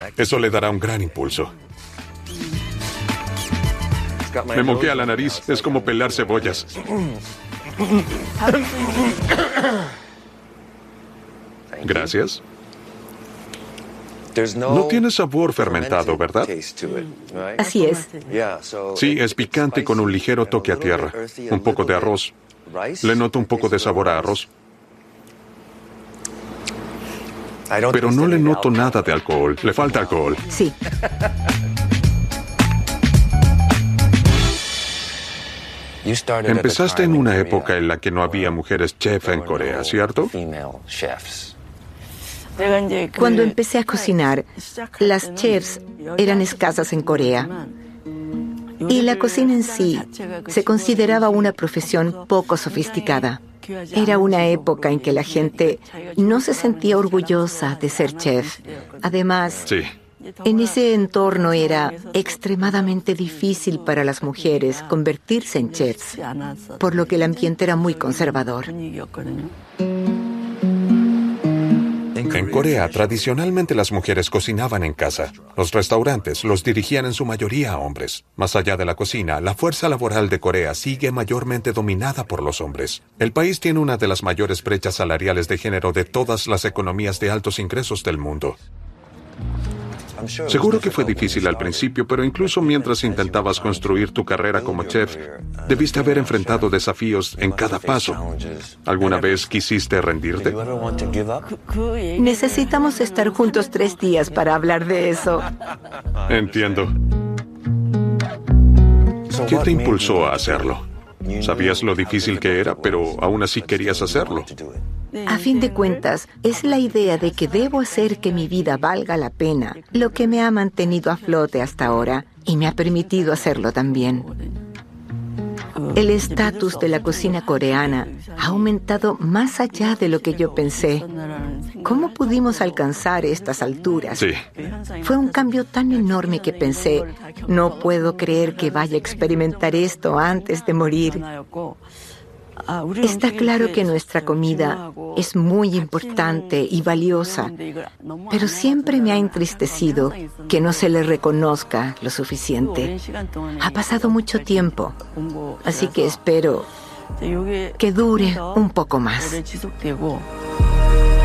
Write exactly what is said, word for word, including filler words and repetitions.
Eso le dará un gran impulso. Me moquea la nariz. Es como pelar cebollas. Gracias. No tiene sabor fermentado, ¿verdad? Así es. Sí, es picante con un ligero toque a tierra. Un poco de arroz. Le noto un poco de sabor a arroz. Pero no le noto nada de alcohol. Le falta alcohol. Sí. Empezaste en una época en la que no había mujeres chef en Corea, ¿cierto? Cuando empecé a cocinar, las chefs eran escasas en Corea. Y la cocina en sí se consideraba una profesión poco sofisticada. Era una época en que la gente no se sentía orgullosa de ser chef. Además, Sí. en ese entorno era extremadamente difícil para las mujeres convertirse en chefs, por lo que el ambiente era muy conservador. En Corea, tradicionalmente las mujeres cocinaban en casa. Los restaurantes los dirigían en su mayoría a hombres. Más allá de la cocina, la fuerza laboral de Corea sigue mayormente dominada por los hombres. El país tiene una de las mayores brechas salariales de género de todas las economías de altos ingresos del mundo. Seguro que fue difícil al principio, pero incluso mientras intentabas construir tu carrera como chef, debiste haber enfrentado desafíos en cada paso. ¿Alguna vez quisiste rendirte? Necesitamos estar juntos tres días para hablar de eso. Entiendo. ¿Qué te impulsó a hacerlo? Sabías lo difícil que era, pero aún así querías hacerlo. A fin de cuentas, es la idea de que debo hacer que mi vida valga la pena lo que me ha mantenido a flote hasta ahora y me ha permitido hacerlo también. El estatus de la cocina coreana ha aumentado más allá de lo que yo pensé. ¿Cómo pudimos alcanzar estas alturas? Sí. Fue un cambio tan enorme que pensé, no puedo creer que vaya a experimentar esto antes de morir. Está claro que nuestra comida es muy importante y valiosa, pero siempre me ha entristecido que no se le reconozca lo suficiente. Ha pasado mucho tiempo, así que espero que dure un poco más.